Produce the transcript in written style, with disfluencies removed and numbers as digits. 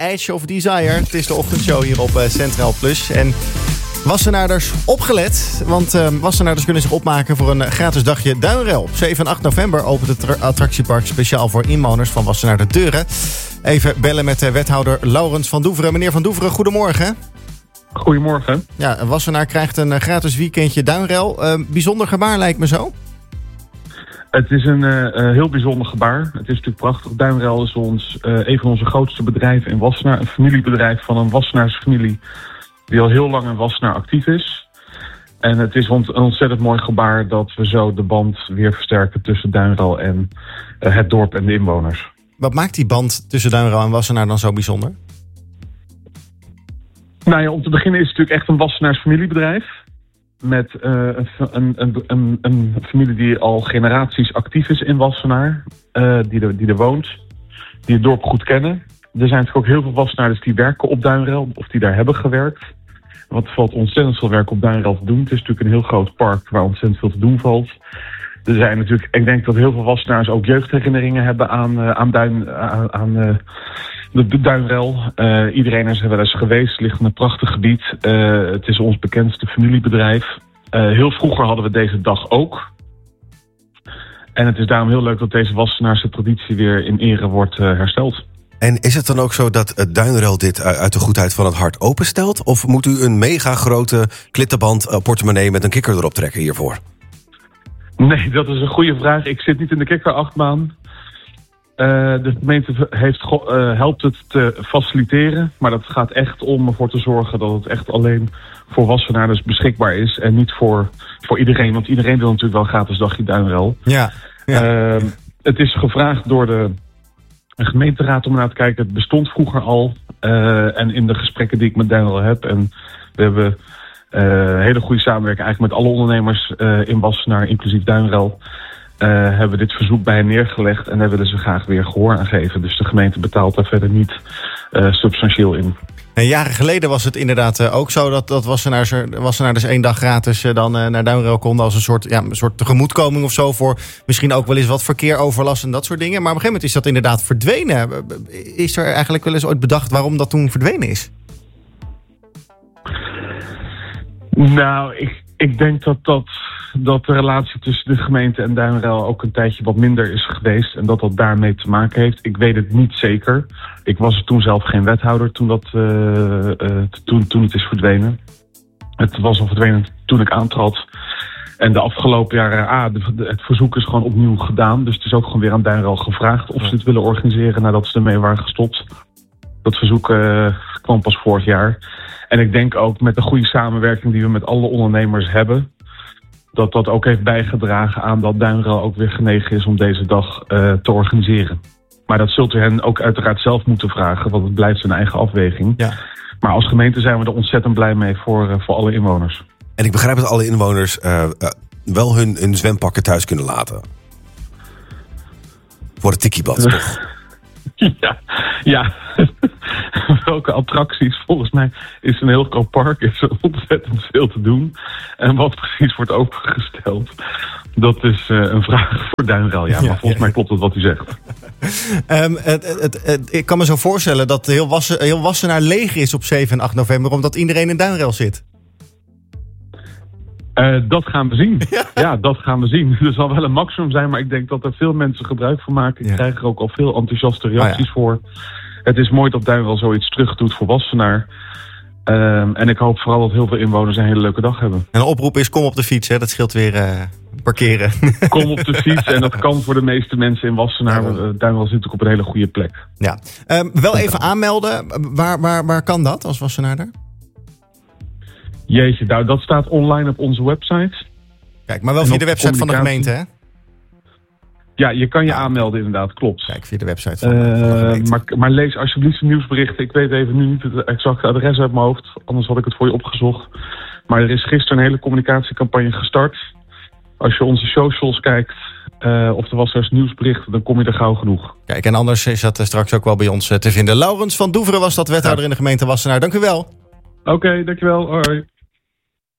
Edge of Desire. Het is de ochtendshow hier op Centraal Plus. En Wassenaarders opgelet, want Wassenaarders kunnen zich opmaken voor een gratis dagje Duinrel. Op 7 en 8 november opent het attractiepark speciaal voor inwoners van Wassenaar de deuren. Even bellen met wethouder Laurens van Doeveren. Meneer van Doeveren, goedemorgen. Goedemorgen. Ja, Wassenaar krijgt een gratis weekendje Duinrel. Bijzonder gebaar lijkt me zo. Het is een heel bijzonder gebaar. Het is natuurlijk prachtig. Duinrel is een van onze grootste bedrijven in Wassenaar. Een familiebedrijf van een Wassenaarse familie die al heel lang in Wassenaar actief is. En het is een ontzettend mooi gebaar dat we zo de band weer versterken tussen Duinrel en het dorp en de inwoners. Wat maakt die band tussen Duinrel en Wassenaar dan zo bijzonder? Nou ja, om te beginnen is het natuurlijk echt een Wassenaars familiebedrijf. Met een familie die al generaties actief is in Wassenaar. Die er woont. Die het dorp goed kennen. Er zijn natuurlijk ook heel veel Wassenaarders die werken op Duinrel. Of die daar hebben gewerkt. Wat valt ontzettend veel werk op Duinrel te doen. Het is natuurlijk een heel groot park waar ontzettend veel te doen valt. Er zijn natuurlijk, ik denk dat heel veel Wassenaars ook jeugdherinneringen hebben aan de Duinrel. Iedereen is er wel eens geweest. Het ligt in een prachtig gebied. Het is ons bekendste familiebedrijf. Heel vroeger hadden we deze dag ook. En het is daarom heel leuk dat deze Wassenaarse traditie weer in ere wordt hersteld. En is het dan ook zo dat Duinrel dit uit de goedheid van het hart openstelt? Of moet u een mega grote klittenband portemonnee met een kikker erop trekken hiervoor? Nee, dat is een goede vraag. Ik zit niet in de kikkerachtbaan. De gemeente helpt het te faciliteren. Maar dat gaat echt om ervoor te zorgen dat het echt alleen voor Wassenaarders beschikbaar is. En niet voor iedereen. Want iedereen wil natuurlijk wel een gratis dagje Duinrel. Ja. Het is gevraagd door de gemeenteraad om naar te kijken. Het bestond vroeger al. En in de gesprekken die ik met Duinrel heb. En we hebben hele goede samenwerking eigenlijk met alle ondernemers in Wassenaar, inclusief Duinrel. Hebben we dit verzoek bij hen neergelegd en daar willen ze graag weer gehoor aan geven. Dus de gemeente betaalt daar verder niet substantieel in. En jaren geleden was het inderdaad ook zo dat Wassenaarders 1 dag gratis dan naar Duinrel konden als een soort tegemoetkoming of zo voor misschien ook wel eens wat verkeeroverlast en dat soort dingen. Maar op een gegeven moment is dat inderdaad verdwenen. Is er eigenlijk wel eens ooit bedacht waarom dat toen verdwenen is? Nou, ik denk dat de relatie tussen de gemeente en Duinrel ook een tijdje wat minder is geweest. En dat daarmee te maken heeft. Ik weet het niet zeker. Ik was er toen zelf geen wethouder toen het is verdwenen. Het was al verdwenen toen ik aantrad. En de afgelopen jaren, het verzoek is gewoon opnieuw gedaan. Dus het is ook gewoon weer aan Duinrel gevraagd of ze het willen organiseren nadat ze ermee waren gestopt. Dat verzoek kwam pas vorig jaar. En ik denk ook met de goede samenwerking die we met alle ondernemers hebben, dat ook heeft bijgedragen aan dat Duinrel ook weer genegen is om deze dag te organiseren. Maar dat zult u hen ook uiteraard zelf moeten vragen, want het blijft zijn eigen afweging. Ja. Maar als gemeente zijn we er ontzettend blij mee voor alle inwoners. En ik begrijp dat alle inwoners wel hun zwempakken thuis kunnen laten. Voor het tikkiebad, toch? Ja. Welke attracties? Volgens mij is een heel groot park. Is er ontzettend veel te doen. En wat precies wordt opengesteld, dat is een vraag voor Duinrel. Ja, maar volgens mij klopt het wat u zegt. Ik kan me zo voorstellen dat heel Wassenaar leeg is op 7 en 8 november... omdat iedereen in Duinrel zit. Dat gaan we zien. Ja, dat gaan we zien. Er zal wel een maximum zijn, maar ik denk dat er veel mensen gebruik van maken. Ik krijg er ook al veel enthousiaste reacties voor. Het is mooi dat Duinrel zoiets terug doet voor Wassenaar. En ik hoop vooral dat heel veel inwoners een hele leuke dag hebben. En een oproep is, kom op de fiets, hè? Dat scheelt weer parkeren. Kom op de fiets en dat kan voor de meeste mensen in Wassenaar. Duinrel zit ook op een hele goede plek. Ja. Wel even aanmelden. Waar kan dat als Wassenaarder? Jeetje, nou, dat staat online op onze website. Kijk, maar wel via de website van de gemeente, hè? Ja, je kan je aanmelden inderdaad, klopt. Kijk, via de website van de gemeente. Maar lees alsjeblieft de nieuwsberichten. Ik weet even nu niet het exacte adres uit mijn hoofd. Anders had ik het voor je opgezocht. Maar er is gisteren een hele communicatiecampagne gestart. Als je onze socials kijkt of er was er nieuwsberichten, dan kom je er gauw genoeg. Kijk, en anders is dat straks ook wel bij ons te vinden. Laurens van Doeveren was dat, wethouder in de gemeente Wassenaar. Dank u wel. Oké, dankjewel. Hoi.